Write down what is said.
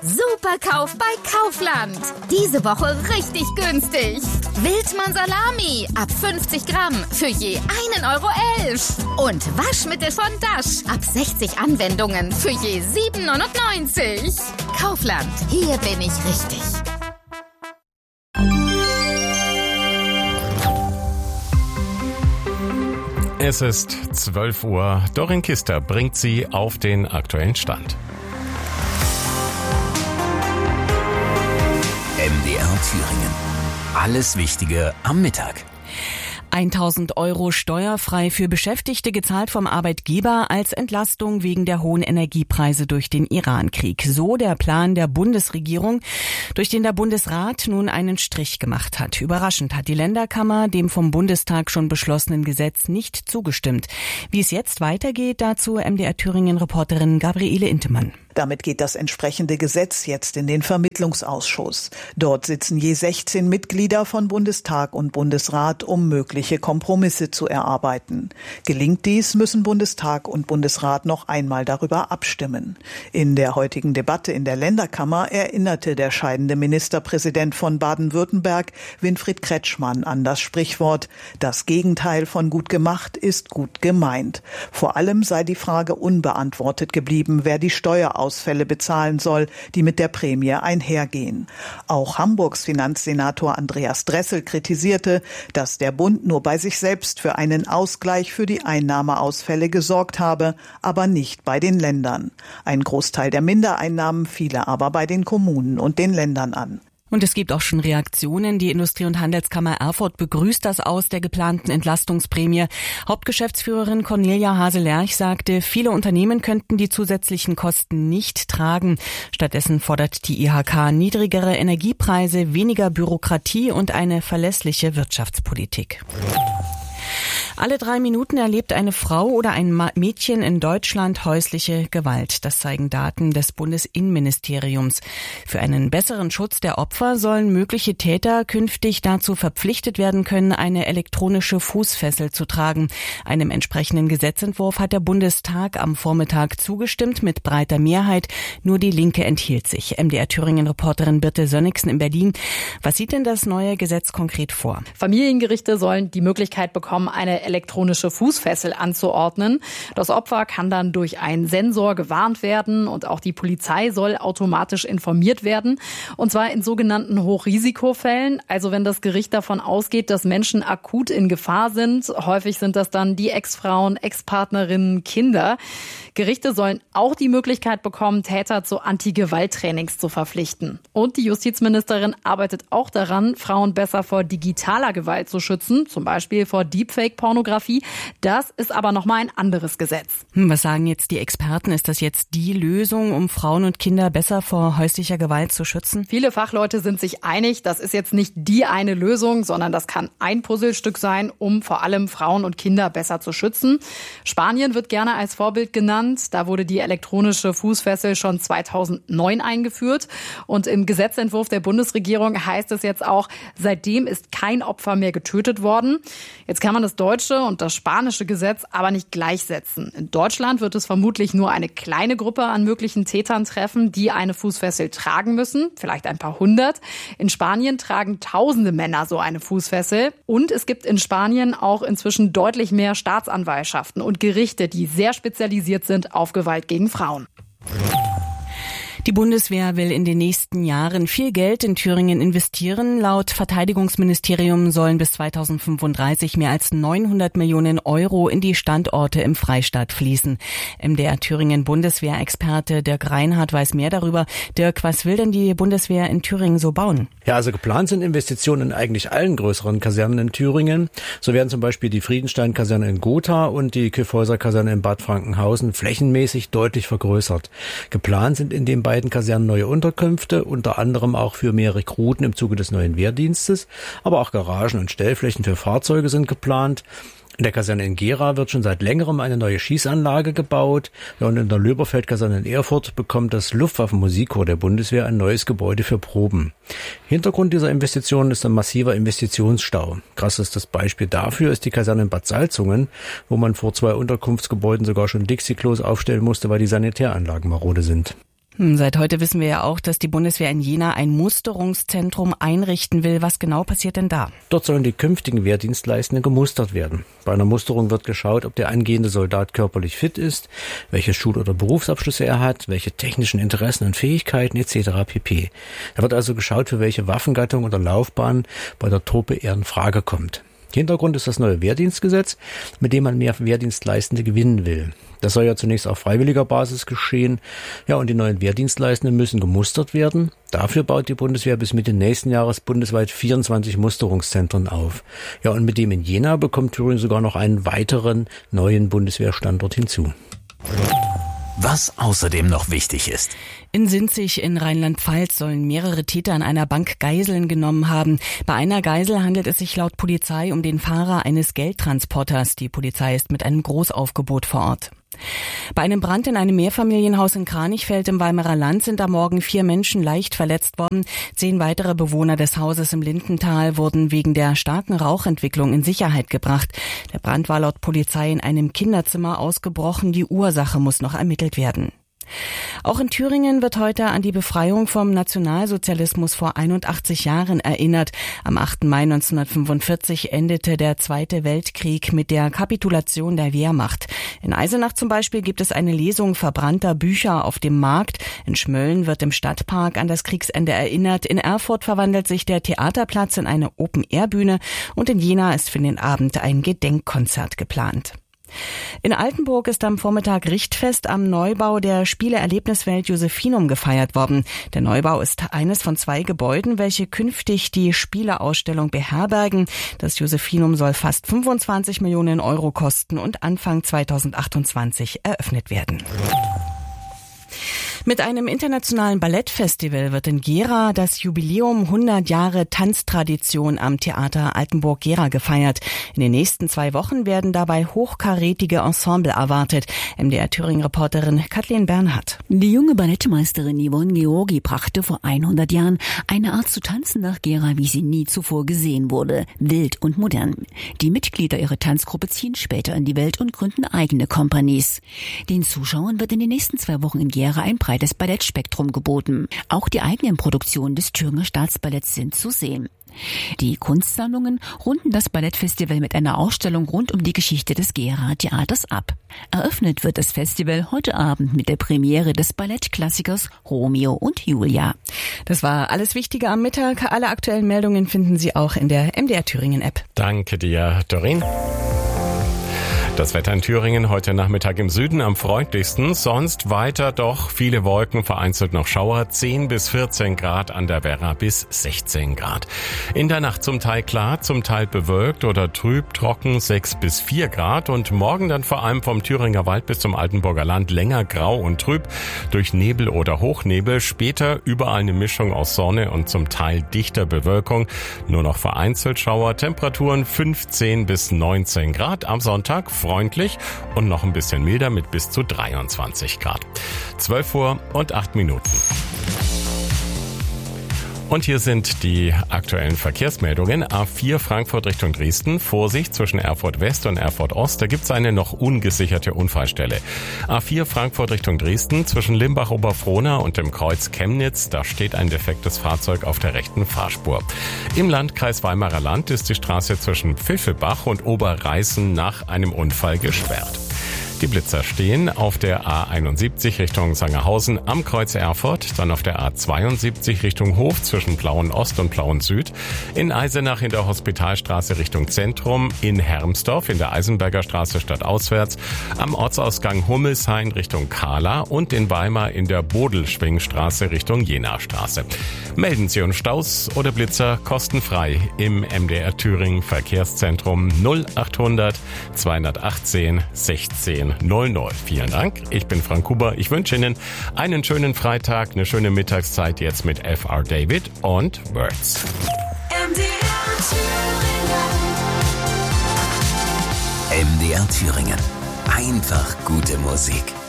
Superkauf bei Kaufland. Diese Woche richtig günstig. Wildmann Salami ab 50 Gramm für je 1,11 €. Und Waschmittel von Dash ab 60 Anwendungen für je 7,99 €. Kaufland, hier bin ich richtig. Es ist 12 Uhr. Dorin Kister bringt Sie auf den aktuellen Stand. MDR Thüringen. Alles Wichtige am Mittag. 1.000 € steuerfrei für Beschäftigte gezahlt vom Arbeitgeber als Entlastung wegen der hohen Energiepreise durch den Irankrieg. So der Plan der Bundesregierung, durch den der Bundesrat nun einen Strich gemacht hat. Überraschend hat die Länderkammer dem vom Bundestag schon beschlossenen Gesetz nicht zugestimmt. Wie es jetzt weitergeht, dazu MDR Thüringen-Reporterin Gabriele Intemann. Damit geht das entsprechende Gesetz jetzt in den Vermittlungsausschuss. Dort sitzen je 16 Mitglieder von Bundestag und Bundesrat, um mögliche Kompromisse zu erarbeiten. Gelingt dies, müssen Bundestag und Bundesrat noch einmal darüber abstimmen. In der heutigen Debatte in der Länderkammer erinnerte der scheidende Ministerpräsident von Baden-Württemberg, Winfried Kretschmann, an das Sprichwort: Das Gegenteil von gut gemacht ist gut gemeint. Vor allem sei die Frage unbeantwortet geblieben, wer die Steuerausfälle bezahlen soll, die mit der Prämie einhergehen. Auch Hamburgs Finanzsenator Andreas Dressel kritisierte, dass der Bund nur bei sich selbst für einen Ausgleich für die Einnahmeausfälle gesorgt habe, aber nicht bei den Ländern. Ein Großteil der Mindereinnahmen fiele aber bei den Kommunen und den Ländern an. Und es gibt auch schon Reaktionen. Die Industrie- und Handelskammer Erfurt begrüßt das Aus der geplanten Entlastungsprämie. Hauptgeschäftsführerin Cornelia Hase-Lerch sagte, viele Unternehmen könnten die zusätzlichen Kosten nicht tragen. Stattdessen fordert die IHK niedrigere Energiepreise, weniger Bürokratie und eine verlässliche Wirtschaftspolitik. Alle 3 Minuten erlebt eine Frau oder ein Mädchen in Deutschland häusliche Gewalt. Das zeigen Daten des Bundesinnenministeriums. Für einen besseren Schutz der Opfer sollen mögliche Täter künftig dazu verpflichtet werden können, eine elektronische Fußfessel zu tragen. Einem entsprechenden Gesetzentwurf hat der Bundestag am Vormittag zugestimmt mit breiter Mehrheit. Nur die Linke enthielt sich. MDR Thüringen-Reporterin Birte Sönnigsen in Berlin. Was sieht denn das neue Gesetz konkret vor? Familiengerichte sollen die Möglichkeit bekommen, eine elektronische Fußfessel anzuordnen. Das Opfer kann dann durch einen Sensor gewarnt werden und auch die Polizei soll automatisch informiert werden. Und zwar in sogenannten Hochrisikofällen. Also wenn das Gericht davon ausgeht, dass Menschen akut in Gefahr sind. Häufig sind das dann die Ex-Frauen, Ex-Partnerinnen, Kinder. Gerichte sollen auch die Möglichkeit bekommen, Täter zu Anti-Gewalt-Trainings zu verpflichten. Und die Justizministerin arbeitet auch daran, Frauen besser vor digitaler Gewalt zu schützen, zum Beispiel vor Deepfake-Pornografie. Das ist aber nochmal ein anderes Gesetz. Was sagen jetzt die Experten? Ist das jetzt die Lösung, um Frauen und Kinder besser vor häuslicher Gewalt zu schützen? Viele Fachleute sind sich einig, das ist jetzt nicht die eine Lösung, sondern das kann ein Puzzlestück sein, um vor allem Frauen und Kinder besser zu schützen. Spanien wird gerne als Vorbild genannt. Da wurde die elektronische Fußfessel schon 2009 eingeführt. Und im Gesetzentwurf der Bundesregierung heißt es jetzt auch, seitdem ist kein Opfer mehr getötet worden. Jetzt kann man das deutsche und das spanische Gesetz aber nicht gleichsetzen. In Deutschland wird es vermutlich nur eine kleine Gruppe an möglichen Tätern treffen, die eine Fußfessel tragen müssen, vielleicht ein paar hundert. In Spanien tragen tausende Männer so eine Fußfessel. Und es gibt in Spanien auch inzwischen deutlich mehr Staatsanwaltschaften und Gerichte, die sehr spezialisiert sind auf Gewalt gegen Frauen. Die Bundeswehr will in den nächsten Jahren viel Geld in Thüringen investieren. Laut Verteidigungsministerium sollen bis 2035 mehr als 900 Millionen € in die Standorte im Freistaat fließen. MDR Thüringen Bundeswehrexperte Dirk Reinhardt weiß mehr darüber. Dirk, was will denn die Bundeswehr in Thüringen so bauen? Ja, also geplant sind Investitionen in eigentlich allen größeren Kasernen in Thüringen. So werden zum Beispiel die Friedenstein-Kaserne in Gotha und die Kyffhäuser-Kaserne in Bad Frankenhausen flächenmäßig deutlich vergrößert. Geplant sind in den beiden Kasernen neue Unterkünfte, unter anderem auch für mehr Rekruten im Zuge des neuen Wehrdienstes, aber auch Garagen und Stellflächen für Fahrzeuge sind geplant. In der Kaserne in Gera wird schon seit längerem eine neue Schießanlage gebaut. Ja, und in der Löberfeld-Kaserne in Erfurt bekommt das Luftwaffenmusikkorps der Bundeswehr ein neues Gebäude für Proben. Hintergrund dieser Investitionen ist ein massiver Investitionsstau. Krasses Beispiel dafür ist die Kaserne in Bad Salzungen, wo man vor 2 Unterkunftsgebäuden sogar schon Dixie-Klos aufstellen musste, weil die Sanitäranlagen marode sind. Seit heute wissen wir ja auch, dass die Bundeswehr in Jena ein Musterungszentrum einrichten will. Was genau passiert denn da? Dort sollen die künftigen Wehrdienstleistenden gemustert werden. Bei einer Musterung wird geschaut, ob der angehende Soldat körperlich fit ist, welche Schul- oder Berufsabschlüsse er hat, welche technischen Interessen und Fähigkeiten etc. pp. Da wird also geschaut, für welche Waffengattung oder Laufbahn bei der Truppe er in Frage kommt. Hintergrund ist das neue Wehrdienstgesetz, mit dem man mehr Wehrdienstleistende gewinnen will. Das soll ja zunächst auf freiwilliger Basis geschehen. Ja, und die neuen Wehrdienstleistenden müssen gemustert werden. Dafür baut die Bundeswehr bis Mitte nächsten Jahres bundesweit 24 Musterungszentren auf. Ja, und mit dem in Jena bekommt Thüringen sogar noch einen weiteren neuen Bundeswehrstandort hinzu. Was außerdem noch wichtig ist. In Sinzig in Rheinland-Pfalz sollen mehrere Täter an einer Bank Geiseln genommen haben. Bei einer Geisel handelt es sich laut Polizei um den Fahrer eines Geldtransporters. Die Polizei ist mit einem Großaufgebot vor Ort. Bei einem Brand in einem Mehrfamilienhaus in Kranichfeld im Weimarer Land sind am Morgen 4 Menschen leicht verletzt worden. 10 weitere Bewohner des Hauses im Lindental wurden wegen der starken Rauchentwicklung in Sicherheit gebracht. Der Brand war laut Polizei in einem Kinderzimmer ausgebrochen. Die Ursache muss noch ermittelt werden. Auch in Thüringen wird heute an die Befreiung vom Nationalsozialismus vor 81 Jahren erinnert. Am 8. Mai 1945 endete der Zweite Weltkrieg mit der Kapitulation der Wehrmacht. In Eisenach zum Beispiel gibt es eine Lesung verbrannter Bücher auf dem Markt. In Schmölln wird im Stadtpark an das Kriegsende erinnert. In Erfurt verwandelt sich der Theaterplatz in eine Open-Air-Bühne und in Jena ist für den Abend ein Gedenkkonzert geplant. In Altenburg ist am Vormittag Richtfest am Neubau der Spiele-Erlebniswelt Josephinum gefeiert worden. Der Neubau ist eines von 2 Gebäuden, welche künftig die Spieleausstellung beherbergen. Das Josephinum soll fast 25 Millionen Euro kosten und Anfang 2028 eröffnet werden. Mit einem internationalen Ballettfestival wird in Gera das Jubiläum 100 Jahre Tanztradition am Theater Altenburg-Gera gefeiert. In den nächsten 2 Wochen werden dabei hochkarätige Ensemble erwartet. MDR-Thüringen-Reporterin Kathleen Bernhardt. Die junge Ballettmeisterin Yvonne Georgi brachte vor 100 Jahren eine Art zu tanzen nach Gera, wie sie nie zuvor gesehen wurde. Wild und modern. Die Mitglieder ihrer Tanzgruppe ziehen später in die Welt und gründen eigene Companies. Den Zuschauern wird in den nächsten 2 Wochen in Gera ein breites Ballettspektrum geboten. Auch die eigenen Produktionen des Thüringer Staatsballetts sind zu sehen. Die Kunstsammlungen runden das Ballettfestival mit einer Ausstellung rund um die Geschichte des Gera Theaters ab. Eröffnet wird das Festival heute Abend mit der Premiere des Ballettklassikers Romeo und Julia. Das war alles Wichtige am Mittag. Alle aktuellen Meldungen finden Sie auch in der MDR Thüringen App. Danke dir, Doreen. Das Wetter in Thüringen heute Nachmittag im Süden am freundlichsten, sonst weiter doch viele Wolken, vereinzelt noch Schauer, 10 bis 14 Grad, an der Werra bis 16 Grad. In der Nacht zum Teil klar, zum Teil bewölkt oder trüb, trocken 6 bis 4 Grad und morgen dann vor allem vom Thüringer Wald bis zum Altenburger Land länger grau und trüb, durch Nebel oder Hochnebel, später überall eine Mischung aus Sonne und zum Teil dichter Bewölkung, nur noch vereinzelt Schauer, Temperaturen 15 bis 19 Grad, am Sonntag freundlich und noch ein bisschen milder mit bis zu 23 Grad. 12 Uhr und 8 Minuten. Und hier sind die aktuellen Verkehrsmeldungen. A4 Frankfurt Richtung Dresden. Vorsicht zwischen Erfurt West und Erfurt Ost. Da gibt es eine noch ungesicherte Unfallstelle. A4 Frankfurt Richtung Dresden. Zwischen Limbach-Oberfrohna und dem Kreuz Chemnitz. Da steht ein defektes Fahrzeug auf der rechten Fahrspur. Im Landkreis Weimarer Land ist die Straße zwischen Pfiffelbach und Oberreißen nach einem Unfall gesperrt. Die Blitzer stehen auf der A71 Richtung Sangerhausen am Kreuz Erfurt, dann auf der A72 Richtung Hof zwischen Plauen Ost und Plauen Süd, in Eisenach in der Hospitalstraße Richtung Zentrum, in Hermsdorf in der Eisenberger Straße stadtauswärts, am Ortsausgang Hummelshain Richtung Kahla und in Weimar in der Bodelschwingstraße Richtung Jena-Straße. Melden Sie uns Staus oder Blitzer kostenfrei im MDR Thüringen Verkehrszentrum 0800 218 16 00. Vielen Dank. Ich bin Frank Huber. Ich wünsche Ihnen einen schönen Freitag, eine schöne Mittagszeit jetzt mit FR David und Words. MDR Thüringen. Einfach gute Musik.